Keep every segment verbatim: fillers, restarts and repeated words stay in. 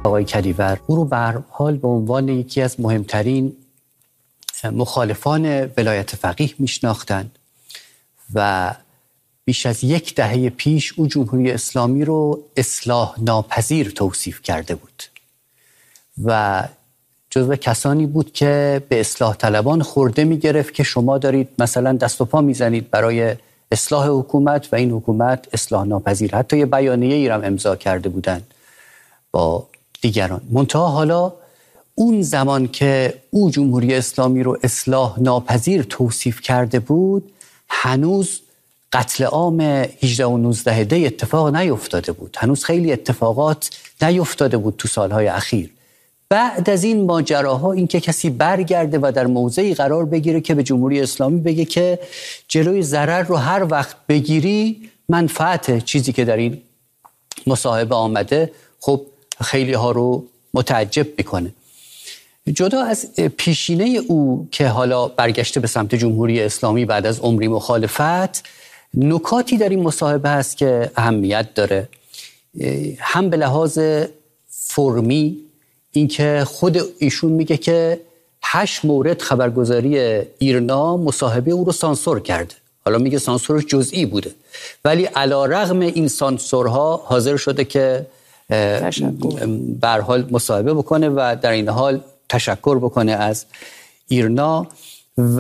آقای کدیور او رو به هر حال به عنوان یکی از مهمترین مخالفان ولایت فقیه میشناختند و بیش از یک دهه پیش او جمهوری اسلامی رو اصلاح ناپذیر توصیف کرده بود و جزو کسانی بود که به اصلاح طلبان خورده میگرفت که شما دارید مثلا دست و پا میزنید برای اصلاح حکومت و این حکومت اصلاح ناپذیر. حتی یه بیانیه ای را امضا کرده بودند با دیگران. منتها حالا اون زمان که او جمهوری اسلامی رو اصلاح ناپذیر توصیف کرده بود هنوز قتل عام هجده و نوزده دی اتفاق نیفتاده بود. هنوز خیلی اتفاقات نیفتاده بود تو سالهای اخیر. بعد از این ماجراها این که کسی برگرده و در موضعی قرار بگیره که به جمهوری اسلامی بگه که جلوی ضرر رو هر وقت بگیری منفعت چیزی که در این مصاحبه آمده، خب خیلی ها رو متعجب میکنه. جدا از پیشینه او که حالا برگشته به سمت جمهوری اسلامی بعد از عمری مخالفت، نکاتی در این مصاحبه هست که اهمیت داره. هم به لحاظ فرمی، اینکه خود ایشون میگه که هشت مورد خبرگزاری ایرنا مصاحبه او رو سانسور کرده. حالا میگه سانسورش جزئی بوده، ولی علی رغم این سانسورها حاضر شده که به هر حال مصاحبه بکنه و در این حال تشکر بکنه از ایرنا. و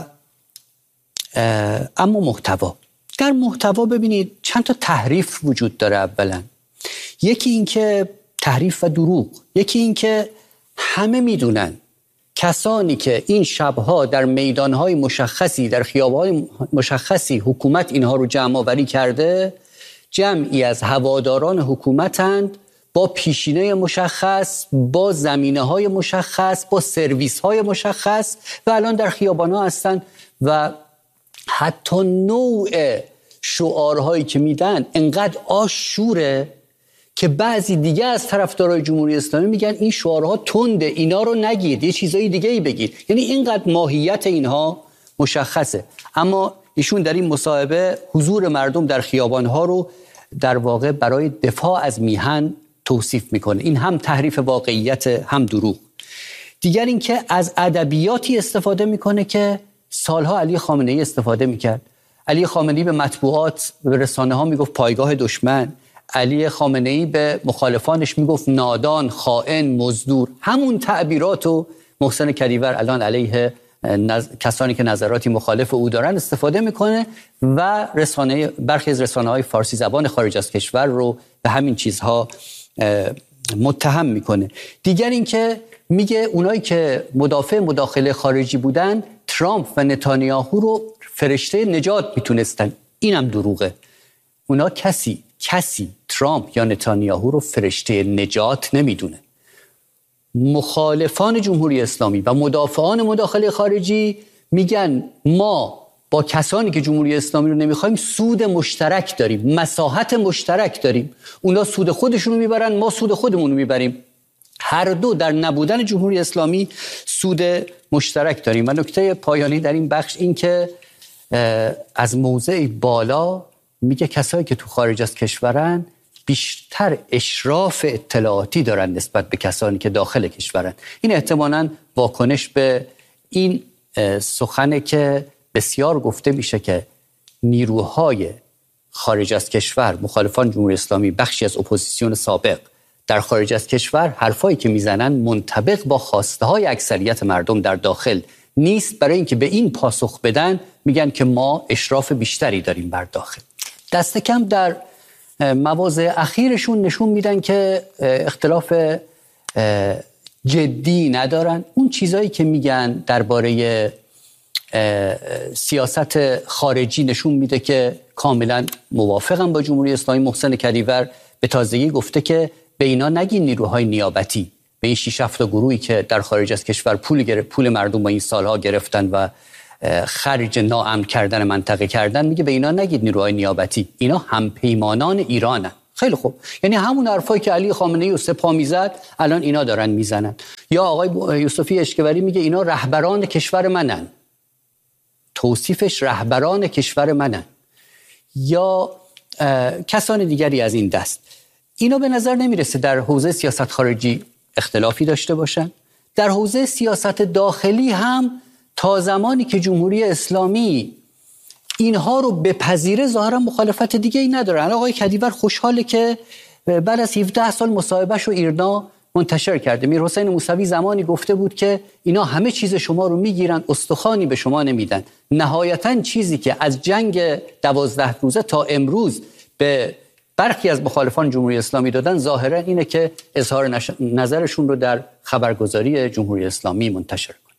اما محتوا، در محتوا ببینید چند تا تحریف وجود داره. اولا یکی این که تحریف و دروغ، یکی این که همه میدونن کسانی که این شبها در میدانهای مشخصی در خیابانهای مشخصی حکومت اینها رو جمع آوری کرده جمعی از هواداران حکومتند، با پیشینه مشخص، با زمینه‌های مشخص، با سرویس‌های مشخص و الان در خیابان‌ها هستن و حتی نوع شعارهایی که میدن انقدر آشوره که بعضی دیگه از طرفدارای جمهوری اسلامی میگن این شعارها تنده، اینا رو نگید، یه چیزای دیگه ای بگید. یعنی اینقدر ماهیت اینها مشخصه. اما ایشون در این مصاحبه حضور مردم در خیابان‌ها رو در واقع برای دفاع از میهن توصیف میکنه. این هم تحریف واقعیت، هم دروغ. دیگر این که از ادبیاتی استفاده میکنه که سالها علی خامنه‌ای استفاده میکرد. علی خامنه‌ای به مطبوعات و به رسانه ها میگفت پایگاه دشمن. علی خامنه‌ای به مخالفانش میگفت نادان، خائن، مزدور. همون تعبیراتو محسن کدیور الان علیه نز... کسانی که نظراتی مخالف او دارن استفاده میکنه و رسانه برخی از رسانه‌های فارسی زبان خارج از کشور رو به همین چیزها متهم میکنه. دیگر این که میگه اونایی که مدافع مداخله خارجی بودن ترامپ و نتانیاهو رو فرشته نجات میتونستن. اینم دروغه. اونا کسی کسی ترامپ یا نتانیاهو رو فرشته نجات نمیدونه. مخالفان جمهوری اسلامی و مدافعان مداخله خارجی میگن ما با کسانی که جمهوری اسلامی رو نمیخوایم سود مشترک داریم، مصلحت مشترک داریم. اونا سود خودشون رو میبرن، ما سود خودمون رو میبریم. هر دو در نبودن جمهوری اسلامی سود مشترک داریم. و نکته پایانی در این بخش این که از موضع بالا میگه کسایی که تو خارج از کشورن بیشتر اشراف اطلاعاتی دارن نسبت به کسانی که داخل کشورن. این احتمالاً واکنش به این سخنه که بسیار گفته میشه که نیروهای خارج از کشور، مخالفان جمهوری اسلامی، بخشی از اپوزیسیون سابق در خارج از کشور، حرفایی که میزنن منطبق با خواسته های اکثریت مردم در داخل نیست. برای اینکه به این پاسخ بدن میگن که ما اشراف بیشتری داریم بر داخل. دست کم در مواضع اخیرشون نشون میدن که اختلاف جدی ندارن. اون چیزایی که میگن درباره سیاست خارجی نشون میده که کاملا موافقم با جمهوری اسلامی. محسن کدیور به تازگی گفته که به اینا نگین نیروهای نیابتی، به این شش هفت گروهی که در خارج از کشور پول گرفت، پول مردم با این سالها گرفتن و خرج ناامن کردن منطقه کردن، میگه به اینا نگید نیروهای نیابتی، اینا همپیمانان ایرانن. خیلی خوب، یعنی همون حرفایی که علی خامنه‌ای و سپاه میزد الان اینا دارن میزنن. یا آقای یوسفی اشکبری میگه اینا رهبران کشور منن، توصیفش رهبران کشور منن. یا کسان دیگری از این دست. اینا به نظر نمیرسه در حوزه سیاست خارجی اختلافی داشته باشن. در حوزه سیاست داخلی هم تا زمانی که جمهوری اسلامی اینها رو بپذیره ظاهرا مخالفت دیگه ای نداره. آقای کدیور خوشحاله که بعد از هفده سال مصاحبهش رو ایرنا منتشر کرده. میر حسین موسوی زمانی گفته بود که اینا همه چیز شما رو میگیرن، استخوانی به شما نمیدن. نهایتاً چیزی که از جنگ دوازده روزه تا امروز به برخی از مخالفان جمهوری اسلامی دادن ظاهرا اینه که اظهار نش... نظرشون رو در خبرگزاری جمهوری اسلامی منتشر کنن.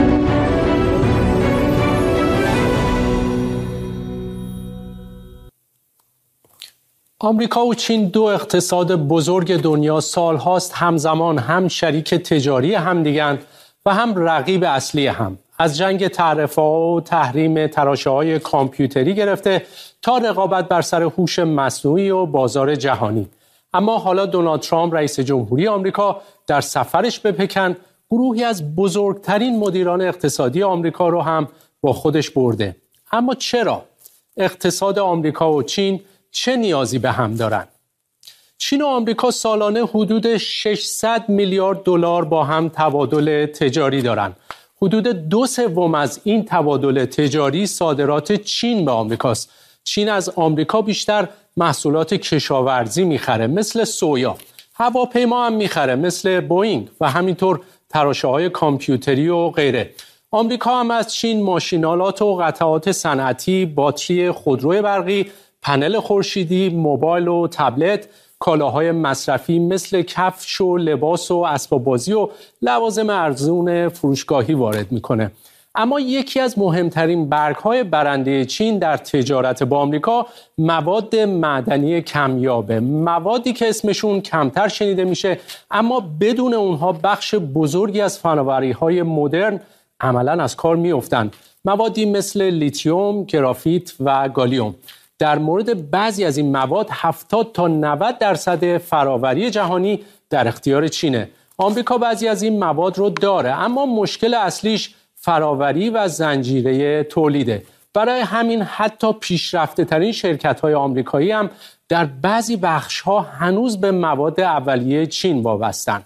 آمریکا و چین دو اقتصاد بزرگ دنیا سالهاست همزمان هم شریک تجاری همدیگن و هم رقیب اصلی هم. از جنگ تعرفه‌ها و تحریم تراشه‌های کامپیوتری گرفته تا رقابت بر سر هوش مصنوعی و بازار جهانی. اما حالا دونالد ترامپ رئیس جمهوری آمریکا در سفرش به پکن گروهی از بزرگترین مدیران اقتصادی آمریکا رو هم با خودش برده. اما چرا؟ اقتصاد آمریکا و چین چه نیازی به هم دارن؟ چین و آمریکا سالانه حدود ششصد میلیارد دلار با هم تبادل تجاری دارن. حدود دو سوم از این تبادل تجاری صادرات چین به آمریکاست. چین از آمریکا بیشتر محصولات کشاورزی میخره مثل سویا، هواپیما هم میخره مثل بوئینگ و همینطور تراشه‌های کامپیوتری و غیره. آمریکا هم از چین ماشینالات و قطعات صنعتی، باتری خودرو برقی، پنل خورشیدی، موبایل و تبلت، کالاهای مصرفی مثل کفش و لباس و اسباب بازی و لوازم ارزون فروشگاهی وارد میکنه. اما یکی از مهمترین برگ‌های برنده چین در تجارت با آمریکا مواد معدنی کمیابه، موادی که اسمشون کمتر شنیده میشه اما بدون اونها بخش بزرگی از فناوری‌های مدرن عملاً از کار میافتند. موادی مثل لیتیوم، گرافیت و گالیوم. در مورد بعضی از این مواد هفتاد تا نود درصد فراوری جهانی در اختیار چینه. آمریکا بعضی از این مواد رو داره اما مشکل اصلیش فراوری و زنجیره تولیده. برای همین حتی پیشرفته ترین شرکت های آمریکایی هم در بعضی بخش ها هنوز به مواد اولیه چین وابستن.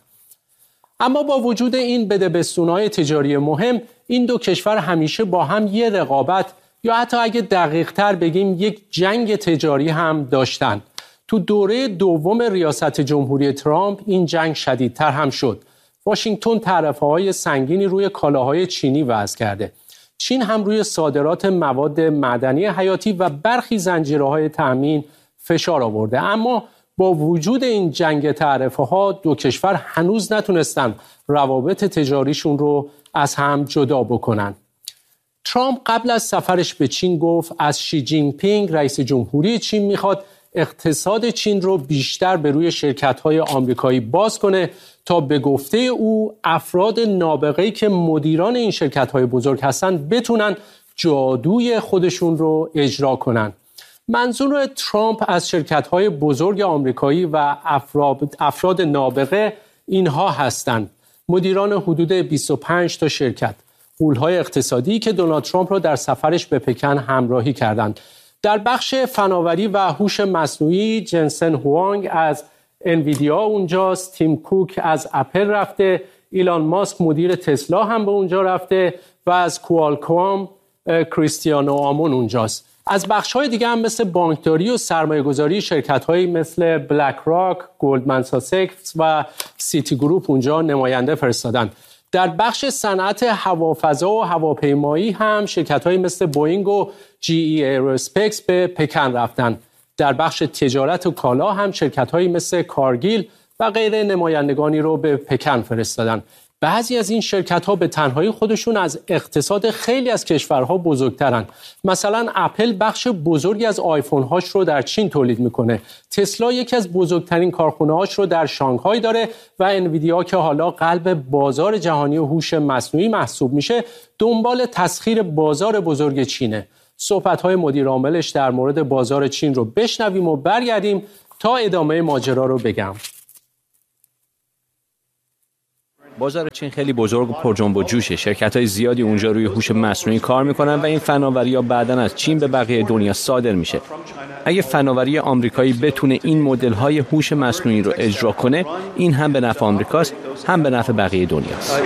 اما با وجود این بدبستون‌های تجاری مهم، این دو کشور همیشه با هم یه رقابت یا حتی اگه دقیق تر بگیم یک جنگ تجاری هم داشتن. تو دوره دوم ریاست جمهوری ترامپ این جنگ شدیدتر هم شد. واشنگتن تعرفه‌های سنگینی روی کالاهای چینی وضع کرده. چین هم روی صادرات مواد معدنی حیاتی و برخی زنجیره‌های تأمین فشار آورده. اما با وجود این جنگ تعرفه‌ها دو کشور هنوز نتونستن روابط تجاریشون رو از هم جدا بکنن. ترامپ قبل از سفرش به چین گفت از شی جین پینگ رئیس جمهوری چین میخواد اقتصاد چین رو بیشتر به روی شرکت‌های آمریکایی باز کنه تا به گفته او افراد نابغه‌ای که مدیران این شرکت‌های بزرگ هستن بتونن جادوی خودشون رو اجرا کنن. منظور ترامپ از شرکت‌های بزرگ آمریکایی و افراد, افراد نابغه اینها هستند: مدیران حدود بیست و پنج تا شرکت، غول‌های اقتصادی که دونالد ترامپ را در سفرش به پکن همراهی کردند. در بخش فناوری و هوش مصنوعی جنسن هوانگ از انویدیا اونجاست، تیم کوک از اپل رفته، ایلان ماسک مدیر تسلا هم به اونجا رفته و از کوالکام کریستیانو آمون اونجاست. از بخش‌های دیگه هم مثل بانکداری و سرمایه‌گذاری شرکت‌هایی مثل بلک راک، گلدمن ساسکس و سیتی گروپ اونجا نماینده فرستادن. در بخش صنعت هوافضا و هواپیمایی هم شرکت‌هایی مثل بوئینگ و جی ای ایرواسپیس به پکن رفتن. در بخش تجارت و کالا هم شرکت‌هایی مثل کارگیل و غیره نمایندگانی رو به پکن فرستادن. بعضی از این شرکت‌ها به تنهایی خودشون از اقتصاد خیلی از کشورها بزرگترن. مثلا اپل بخش بزرگی از آیفون‌هاش رو در چین تولید میکنه. تسلا یکی از بزرگترین کارخانه‌هاش رو در شانگهای داره و انویدیا که حالا قلب بازار جهانی هوش مصنوعی محسوب میشه، دنبال تسخیر بازار بزرگ چینه. صحبت‌های مدیر عاملش در مورد بازار چین رو بشنویم و برگردیم تا ادامه ماجرا رو بگم. بازار چین خیلی بزرگ و پر جنب و جوشه. شرکت‌های زیادی اونجا روی هوش مصنوعی کار میکنن و این فناوری‌ها بعداً از چین به بقیه دنیا صادر میشه. اگه فناوری آمریکایی بتونه این مدل‌های هوش مصنوعی رو اجرا کنه، این هم به نفع آمریکاست، هم به نفع بقیه دنیاست.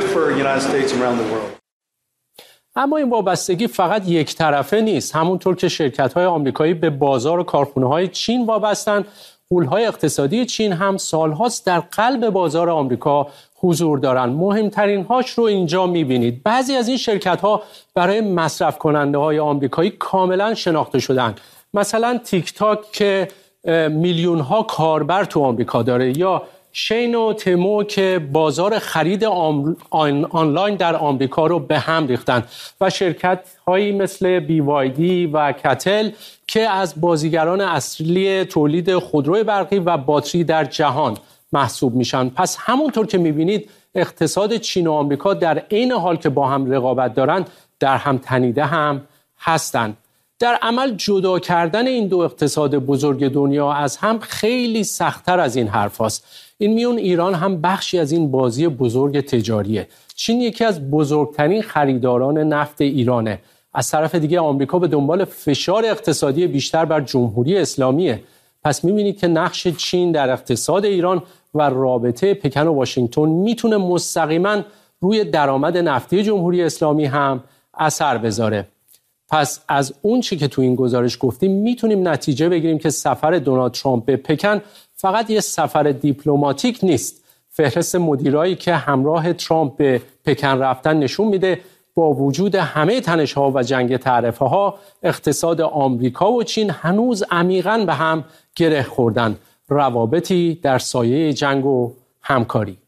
اما این وابستگی فقط یک طرفه نیست. همونطور که شرکت‌های آمریکایی به بازار و کارخونه‌های چین وابستن، غول‌های اقتصادی چین هم سال‌هاست در قلب بازار آمریکا حضور دارن. مهمترین هاش رو اینجا می‌بینید. بعضی از این شرکت‌ها برای مصرف کننده‌های آمریکایی کاملاً شناخته شدن. مثلا تیک تاک که میلیون‌ها کاربر تو آمریکا داره، یا شین و تمو که بازار خرید آنلاین در آمریکا رو به هم ریختن، و شرکت‌هایی مثل بی وای دی و کتل که از بازیگران اصلی تولید خودروی برقی و باتری در جهان محسوب میشن. پس همونطور که میبینید اقتصاد چین و آمریکا در عین حال که با هم رقابت دارن، در هم تنیده هم هستن. در عمل جدا کردن این دو اقتصاد بزرگ دنیا از هم خیلی سخت‌تر از این حرف هاست. این میون ایران هم بخشی از این بازی بزرگ تجاریه. چین یکی از بزرگترین خریداران نفت ایرانه. از طرف دیگه آمریکا به دنبال فشار اقتصادی بیشتر بر جمهوری اسلامیه. پس می‌بینید که نقش چین در اقتصاد ایران و رابطه پکن و واشنگتن میتونه مستقیما روی درآمد نفتی جمهوری اسلامی هم اثر بذاره. پس از اون چی که تو این گزارش گفتیم میتونیم نتیجه بگیریم که سفر دونالد ترامپ به پکن فقط یه سفر دیپلماتیک نیست. فهرست مدیرایی که همراه ترامپ به پکن رفتن نشون میده با وجود همه تنش‌ها و جنگ تعرفه‌ها، اقتصاد آمریکا و چین هنوز عمیقاً به هم گره خوردن. روابطی در سایه جنگ و همکاری.